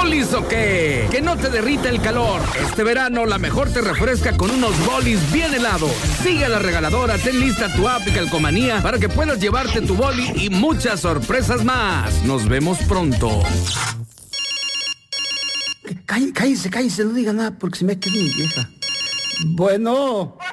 bolis o qué? Que no te derrita el calor. Este verano la mejor te refresca con unos bolis bien helados. Sigue a la regaladora, ten lista tu app de Calcomanía para que puedas llevarte tu boli y muchas sorpresas más. Nos vemos pronto. Cállense, no digan nada porque se me queda mi vieja. Bueno.